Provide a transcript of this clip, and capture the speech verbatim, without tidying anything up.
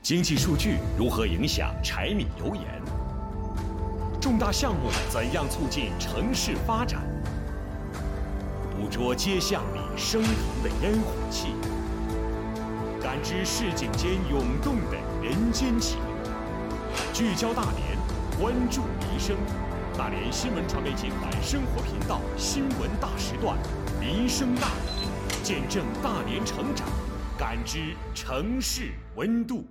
经济数据如何影响柴米油盐？重大项目怎样促进城市发展？捕捉街巷里升腾的烟火气，感知市井间涌动的人间情。聚焦大连，关注民生。大连新闻传媒集团生活频道新闻大时段，民生大连，见证大连成长，感知城市温度。